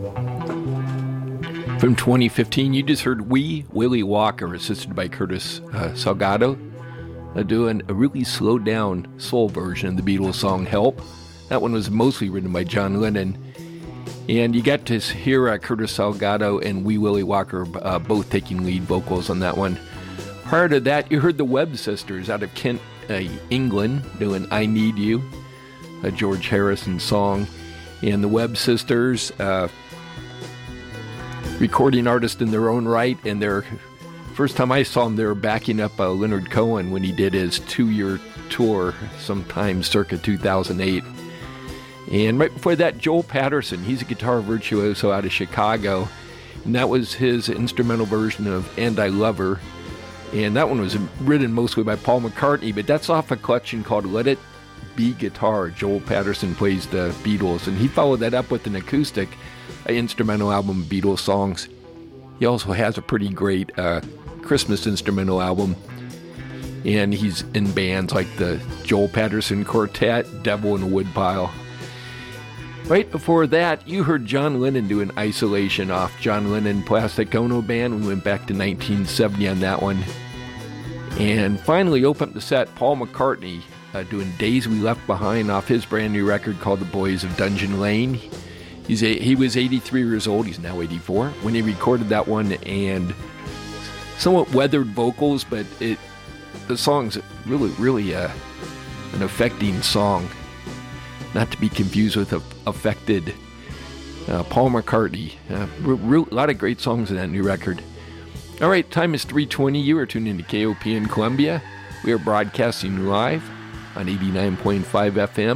From 2015, you just heard Wee Willie Walker, assisted by Curtis Salgado, doing a really slowed down soul version of the Beatles song Help. That one was mostly written by John Lennon. And you got to hear Curtis Salgado and Wee Willie Walker both taking lead vocals on that one. Prior to that, you heard the Webb Sisters out of Kent, England, doing I Need You, a George Harrison song. And the Webb Sisters, recording artists in their own right, and their first time I saw them, they were backing up Leonard Cohen when he did his 2-year tour sometime circa 2008. And right before that, Joel Patterson, he's a guitar virtuoso out of Chicago, and that was his instrumental version of And I Love Her, and that one was written mostly by Paul McCartney, but that's off a collection called Let It Be Guitar. Joel Patterson plays the Beatles, and he followed that up with an acoustic instrumental album, Beatles songs. He also has a pretty great Christmas instrumental album, and he's in bands like the Joel Patterson Quartet, Devil in the Woodpile. Right before that, you heard John Lennon doing Isolation off John Lennon Plastic Ono Band. We went back to 1970 on that one. And finally, open up the set, Paul McCartney doing Days We Left Behind off his brand new record called The Boys of Dungeon Lane. He was 83 years old, he's now 84, when he recorded that one, and somewhat weathered vocals, but the song's really an affecting song. Not to be confused with Affected. Paul McCartney. A lot of great songs in that new record. All right, time is 3:20. You are tuned into KOP in Columbia. We are broadcasting live on 89.5 FM.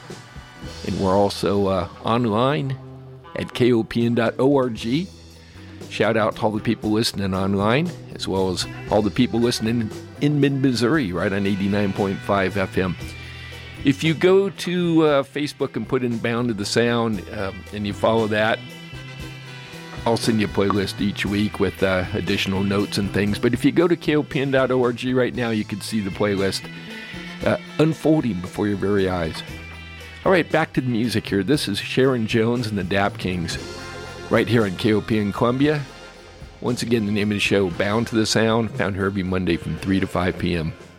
And we're also online at kopn.org. Shout out to all the people listening online, as well as all the people listening in mid-Missouri, right on 89.5 FM. If you go to Facebook and put in Bound to the Sound and you follow that, I'll send you a playlist each week with additional notes and things. But if you go to kopn.org right now, you can see the playlist unfolding before your very eyes. All right, back to the music here. This is Sharon Jones and the Dap Kings, right here on KOP in Columbia. Once again, the name of the show, Bound to the Sound, found here every Monday from 3 to 5 p.m.